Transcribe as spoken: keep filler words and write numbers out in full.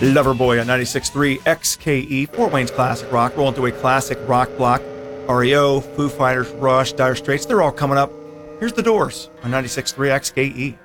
Loverboy on ninety-six point three X K E, Fort Wayne's classic rock. Rolling through a classic rock block. R E O, Foo Fighters, Rush, Dire Straits, they're all coming up. Here's The Doors on ninety-six point three X K E.